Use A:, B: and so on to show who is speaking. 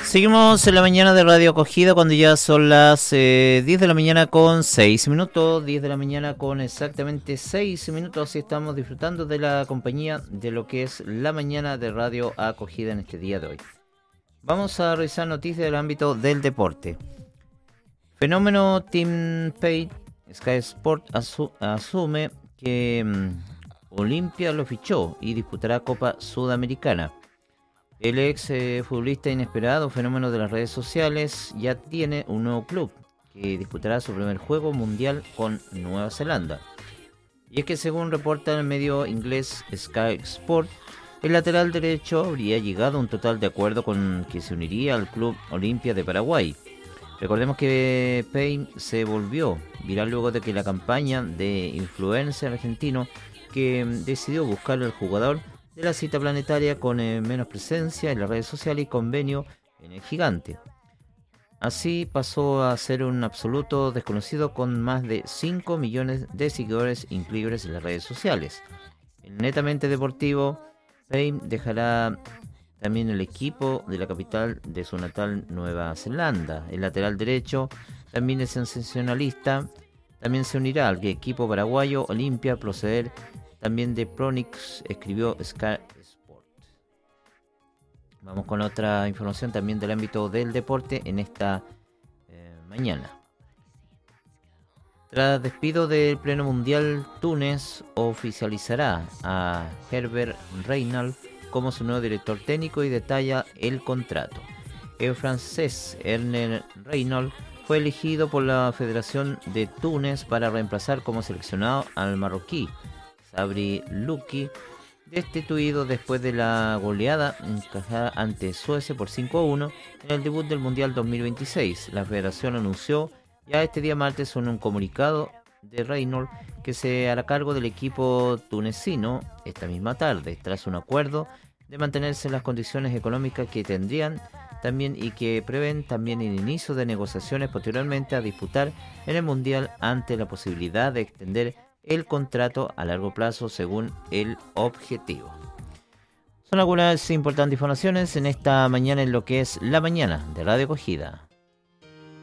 A: Seguimos en la mañana de Radio Acogida cuando ya son las 10 de la mañana con 6 minutos, 10 de la mañana con exactamente 6 minutos y estamos disfrutando de la compañía de lo que es la mañana de Radio Acogida en este día de hoy. Vamos a revisar noticias del ámbito del deporte. Fenómeno Team Pay, Sky Sport asume que Olimpia lo fichó y disputará Copa Sudamericana. El ex futbolista inesperado, fenómeno de las redes sociales, ya tiene un nuevo club que disputará su primer juego mundial con Nueva Zelanda. Y es que según reporta el medio inglés Sky Sport, el lateral derecho habría llegado a un total de acuerdo con que se uniría al club Olimpia de Paraguay. Recordemos que Payne se volvió viral luego de que la campaña de influencer argentino que decidió buscar al jugador de la cita planetaria con menos presencia en las redes sociales y convenio en el gigante. Así pasó a ser un absoluto desconocido con más de 5 millones de seguidores increíbles en las redes sociales. En netamente deportivo, Payne dejará también el equipo de la capital de su natal Nueva Zelanda. El lateral derecho también es sensacionalista. También se unirá al equipo paraguayo Olimpia proceder también de Pronix, escribió Sky Sport. Vamos con otra información también del ámbito del deporte en esta mañana. Tras despido del Pleno Mundial, Túnez oficializará a Herbert Reynal como su nuevo director técnico y detalla el contrato. El francés Ernest Reynal fue elegido por la Federación de Túnez para reemplazar como seleccionado al marroquí Sabri Louki, destituido después de la goleada encajada ante Suecia por 5-1 en el debut del Mundial 2026. La federación anunció ya este día martes en un comunicado de Reynolds que se hará cargo del equipo tunecino esta misma tarde, tras un acuerdo de mantenerse en las condiciones económicas que tendrían también y que prevén también el inicio de negociaciones posteriormente a disputar en el Mundial ante la posibilidad de extender el contrato a largo plazo según el objetivo. Son algunas importantes informaciones en esta mañana en lo que es la mañana de Radio Acogida.